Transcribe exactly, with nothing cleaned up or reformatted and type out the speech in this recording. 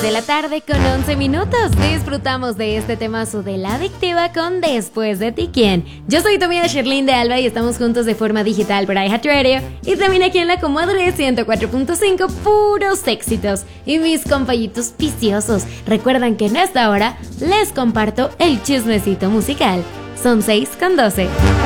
de la tarde con once minutos. Disfrutamos de este temazo de La Adictiva con Después de ti, ¿quién? Yo soy tu amiga Sherlyn de Alba y estamos juntos de forma digital por iHeartRadio y también aquí en la Comadre ciento cuatro punto cinco, puros éxitos. Y mis compañitos viciosos, recuerdan que en esta hora les comparto el chismecito musical. Son seis con doce.